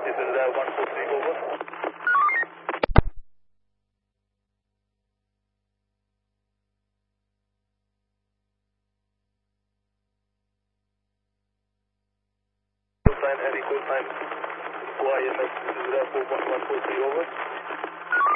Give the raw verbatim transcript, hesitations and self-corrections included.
This is uh, one four three over. Call sign, heavy call sign, Y M S, this is uh, four one one four three over.